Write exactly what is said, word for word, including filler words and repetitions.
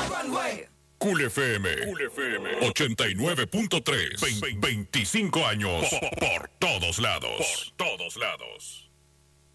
Cool F M, Cool F M ochenta y nueve punto tres, veinticinco años por, por todos lados. Por todos lados.